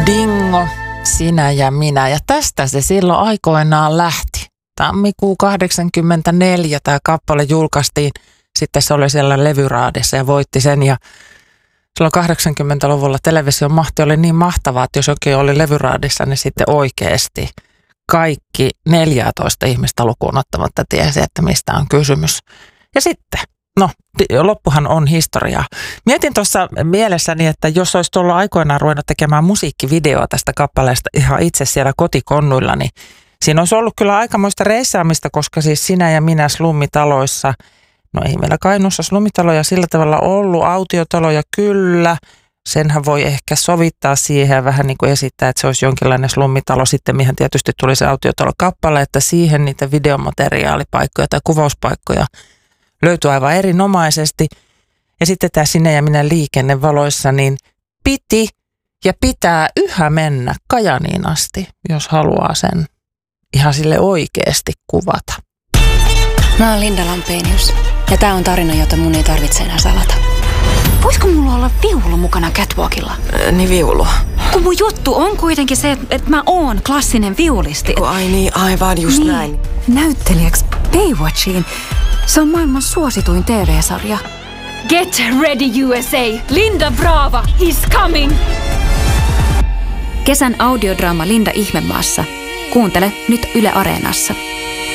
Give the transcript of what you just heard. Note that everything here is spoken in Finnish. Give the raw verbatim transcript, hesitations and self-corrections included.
Dingo, sinä ja minä. Ja tästä se silloin aikoinaan lähti. Tammikuu kahdeksankymmentäneljä tämä kappale julkaistiin. Sitten se oli siellä levyraadissa ja voitti sen. Ja silloin kahdeksankymmentäluvulla television mahti oli niin mahtavaa, että jos jokin oli levyraadissa, niin sitten oikeasti kaikki neljätoista ihmistä lukuun ottamatta tiesi, että mistä on kysymys. Ja sitten, no loppuhan on historiaa. Mietin tuossa mielessäni, että jos olisi tuolla aikoinaan ruvennut tekemään musiikkivideoa tästä kappaleesta ihan itse siellä kotikonnuilla, niin siinä olisi ollut kyllä aikamoista reissaamista, koska siis sinä ja minä slummitaloissa, no ei meillä Kainuussa slummitaloja sillä tavalla ollut, autiotaloja kyllä, senhän voi ehkä sovittaa siihen ja vähän niin kuin esittää, että se olisi jonkinlainen slummitalo sitten, mihin tietysti tuli se autiotalokappale, että siihen niitä videomateriaalipaikkoja tai kuvauspaikkoja löytyi aivan erinomaisesti. Ja sitten tämä sinä ja minä liikennevaloissa, niin piti ja pitää yhä mennä Kajaniin asti, jos haluaa sen ihan sille oikeasti kuvata. Mä oon Linda Lampenius ja tää on tarina, jota mun ei tarvitse enää salata. Voisiko mulla olla viulu mukana catwalkilla? Äh, niin viulu. Kun mun juttu on kuitenkin se, että et mä oon klassinen viulisti. Kun ai niin, aivan just niin, näin. Näyttelijäksi Baywatchiin. Se on maailman suosituin T V-sarja. Get ready U S A! Linda Brava is coming! Kesän audiodraama Linda Ihmemaassa. Kuuntele nyt Yle Areenassa.